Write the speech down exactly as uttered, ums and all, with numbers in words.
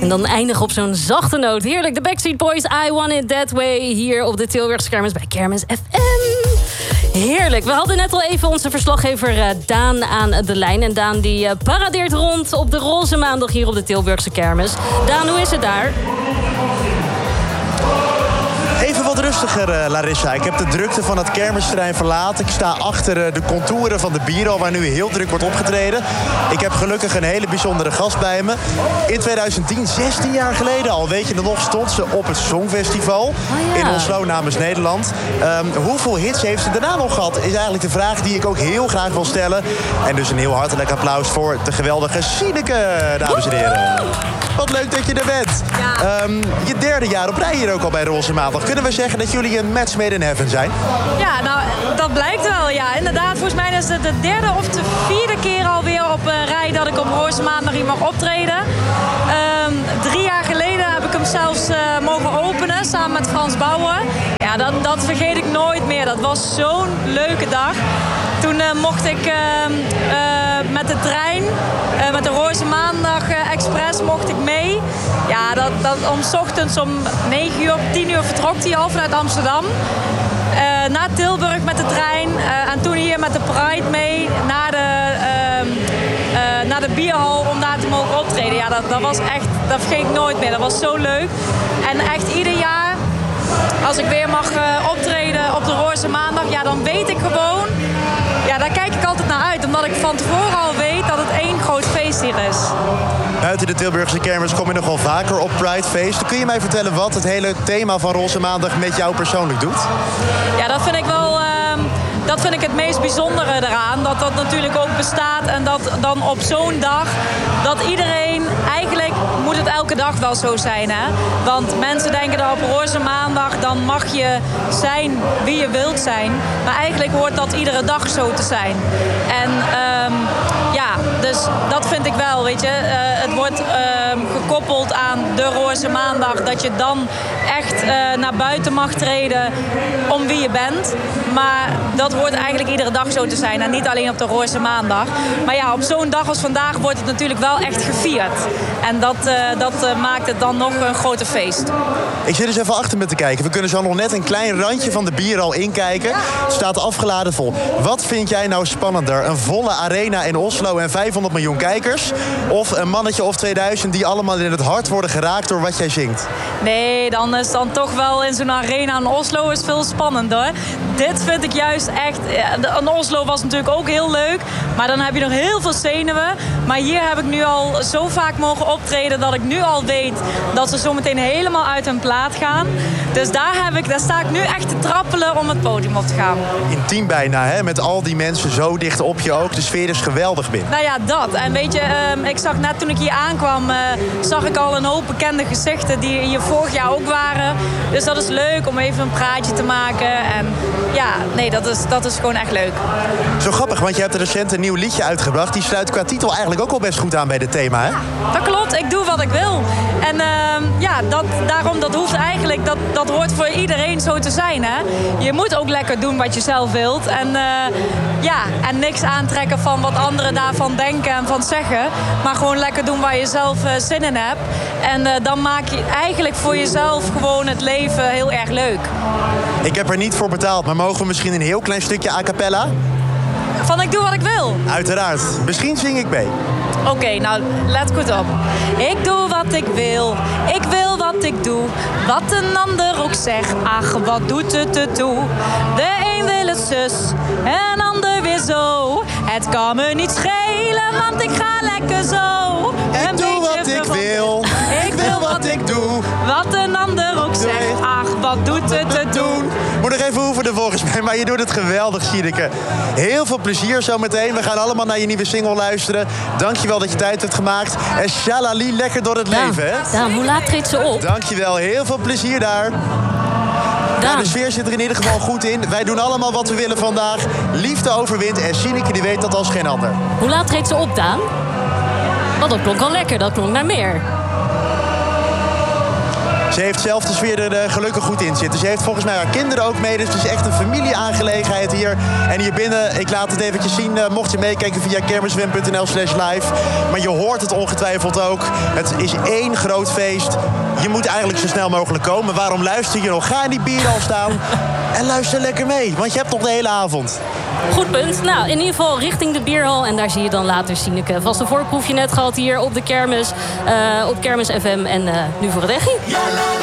En dan eindigen op zo'n zachte noot. Heerlijk, de Backstreet Boys, I Want It That Way. Hier op de Tilburgse Kermis bij Kermis F M. Heerlijk. We hadden net al even onze verslaggever uh, Daan aan de lijn. En Daan die uh, paradeert rond op de roze maandag hier op de Tilburgse Kermis. Daan, hoe is het daar? Even wat rustiger, uh, Larissa. Ik heb de drukte van het kermisterrein verlaten. Ik sta achter uh, de contouren van de Bierhal, waar nu heel druk wordt opgetreden. Ik heb gelukkig een hele bijzondere gast bij me. In tweeduizend tien, zestien jaar geleden al, weet je nog, stond ze op het Songfestival oh, ja. in Oslo namens Nederland. Um, hoeveel hits heeft ze daarna nog gehad, is eigenlijk de vraag die ik ook heel graag wil stellen. En dus een heel hartelijk applaus voor de geweldige Sineke, dames en heren. Wat leuk dat je er bent. Ja. Um, je derde jaar op rij hier ook al bij Roze Maandag. Kunnen we zeggen dat jullie een match made in heaven zijn? Ja, nou, dat blijkt wel, ja. Inderdaad, volgens mij is het de derde of de vierde keer alweer op uh, rij dat ik op Roze Maandag hier mag optreden. Um, drie jaar geleden heb ik hem zelfs uh, mogen openen, samen met Frans Bauer. Ja, dat, dat vergeet ik nooit meer. Dat was zo'n leuke dag. Toen uh, mocht ik uh, uh, met de trein, uh, met de Roze Maandag uh, Express, mocht ik mee. Ja, dat, dat om 's ochtends om negen uur, tien uur vertrok hij al vanuit Amsterdam. Uh, naar Tilburg met de trein. Uh, en toen hier met de Pride mee naar de, uh, uh, naar de Bierhal om daar te mogen optreden. Ja, dat, dat was echt, dat vergeet ik nooit meer. Dat was zo leuk. En echt ieder jaar, als ik weer mag uh, optreden op de Roze Maandag, ja, dan weet ik gewoon, ja, daar kijk ik altijd naar uit. Omdat ik van tevoren al weet dat het één groot feest hier is. Buiten de Tilburgse Kermis kom je nog wel vaker op Pridefeesten. Kun je mij vertellen wat het hele thema van Roze Maandag met jou persoonlijk doet? Ja, dat vind ik wel... Uh, dat vind ik het meest bijzondere eraan. Dat dat natuurlijk ook bestaat. En dat dan op zo'n dag, dat iedereen... Eigenlijk moet het elke dag wel zo zijn, hè? Want mensen denken dat op Roze Maandag, dan mag je zijn wie je wilt zijn. Maar eigenlijk hoort dat iedere dag zo te zijn. En um, ja, dus dat vind ik wel, weet je. Uh, het wordt uh, gekoppeld aan de Roze Maandag. Dat je dan echt uh, naar buiten mag treden om wie je bent. Maar dat hoort eigenlijk iedere dag zo te zijn. En niet alleen op de Roze Maandag. Maar ja, op zo'n dag als vandaag wordt het natuurlijk wel echt gevierd. En dat, uh, dat uh, maakt het dan nog een groter feest. Ik zit eens even achter me te kijken. We kunnen zo nog net een klein randje van de Bierhal inkijken. Het staat afgeladen vol. Wat vind jij nou spannender? Een volle arena in Oslo en vijfhonderd miljoen kijkers? Of een mannetje of tweeduizend die allemaal in het hart worden geraakt door wat jij zingt? Nee, dan is dan toch wel in zo'n arena in Oslo is veel spannender. Dit vind ik juist echt... In Oslo was natuurlijk ook heel leuk. Maar dan heb je nog heel veel zenuwen. Maar hier heb ik nu al zo vaak mogen optreden dat ik nu al weet dat ze zometeen helemaal uit hun plaat gaan. Dus daar, heb ik, daar sta ik nu echt te trappelen om het podium op te gaan. Intiem bijna, hè? Met al die mensen zo dicht op je ook. De sfeer is geweldig binnen. Nou ja, dat. En weet je, um, ik zag net toen ik hier aankwam, uh, zag ik al een hoop bekende gezichten die hier vorig jaar ook waren. Dus dat is leuk om even een praatje te maken. En ja, nee, dat is, dat is gewoon echt leuk. Zo grappig, want je hebt recent een nieuw liedje uitgebracht. Die sluit qua titel eigenlijk ook wel best goed aan bij dit thema, hè? Dat klopt, ik doe wat ik wil. En uh, ja, dat, daarom, dat hoeft eigenlijk, dat, dat hoort voor iedereen zo te zijn, hè. Je moet ook lekker doen wat je zelf wilt. En, uh, ja, en niks aantrekken van wat anderen daarvan denken en van zeggen. Maar gewoon lekker doen waar je zelf uh, zin in hebt. En uh, dan maak je eigenlijk voor jezelf gewoon het leven heel erg leuk. Ik heb er niet voor betaald, maar mogen we misschien een heel klein stukje a cappella? Van ik doe wat ik wil? Uiteraard. Misschien zing ik mee. Oké, okay, nou, let goed op. Ik doe wat ik wil, ik wil wat ik doe. Wat een ander ook zegt, ach, wat doet het ertoe? De een wil het zus, en ander weer zo. Het kan me niet schelen, want ik ga lekker zo. Ik een doe wat ik wil, ik wil wat ik doe. Wat een ander ook zegt, ach, wat doet het ertoe? Moet nog even oefenen volgens mij, maar je doet het geweldig, Sineke. Heel veel plezier zometeen. We gaan allemaal naar je nieuwe single luisteren. Dankjewel dat je tijd hebt gemaakt. En shalali, lekker door het Daan, leven, hè? Daan, hoe laat treedt ze op? Dankjewel, heel veel plezier daar. Ja, de sfeer zit er in ieder geval goed in. Wij doen allemaal wat we willen vandaag. Liefde overwint en Sineke die weet dat als geen ander. Hoe laat treedt ze op, Daan? Want dat klonk al lekker, dat klonk naar meer. Ze heeft zelf de sfeer er uh, gelukkig goed in zitten. Ze heeft volgens mij haar kinderen ook mee. Dus het is echt een familieaangelegenheid hier. En hier binnen, ik laat het eventjes zien. Uh, mocht je meekijken via kermisfm punt n l slash live. Maar je hoort het ongetwijfeld ook. Het is één groot feest. Je moet eigenlijk zo snel mogelijk komen. Waarom luister je nog? Ga in die bierhal staan en luister lekker mee. Want je hebt nog de hele avond. Goed punt. Nou, in ieder geval richting de bierhal. En daar zie je dan later Sineke. Vast een voorproefje net gehad hier op de kermis. Uh, op Kermis F M. En uh, nu voor het echi.